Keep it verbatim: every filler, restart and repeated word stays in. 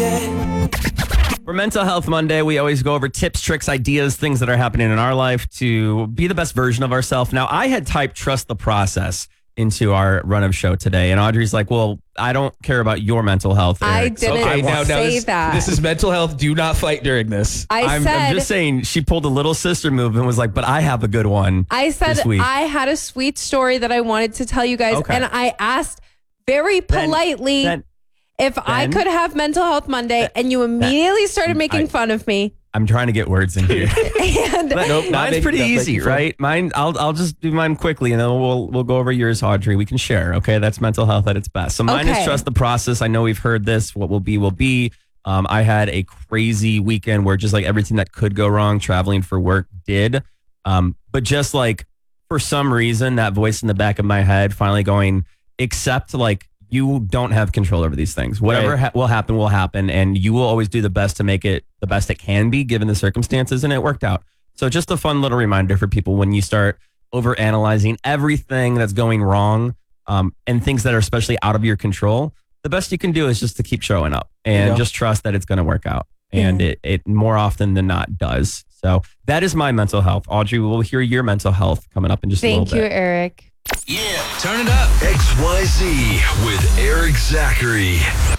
For Mental Health Monday, we always go over tips, tricks, ideas, things that are happening in our life to be the best version of ourselves. Now, I had typed trust the process into our run of show today. And Audrey's like, well, I don't care about your mental health, I Eric, so didn't I say want- this, that. This is mental health. Do not fight during this. I I'm, said, I'm just saying she pulled a little sister move and was like, but I have a good one. I said this week. I had a sweet story that I wanted to tell you guys. Okay. And I asked very Then- politely then if I then- could have Mental Health Monday, and you immediately started making I- fun of me. I'm trying to get words in here. And But Nope, not mine's making- pretty not making easy, fun. right? Mine, I'll I'll just do mine quickly, and then we'll we'll go over yours, Audrey. We can share. Okay, that's mental health at its best. So mine Okay. is trust the process. I know we've heard this. What will be will be. Um, I had a crazy weekend where just like everything that could go wrong, traveling for work did. Um, but just like for some reason, that voice in the back of my head finally going, except like you don't have control over these things. Whatever Right. ha- will happen will happen, and you will always do the best to make it the best it can be given the circumstances, and it worked out. So just a fun little reminder for people when you start over analyzing everything that's going wrong, um, and things that are especially out of your control. The best you can do is just to keep showing up and Yeah. just trust that it's going to work out, and Yeah. it it more often than not does. So that is my mental health. Audrey, we'll hear your mental health coming up in just a thank little you, bit. Eric. Yeah, turn it up. X Y Z with Eric Zachary.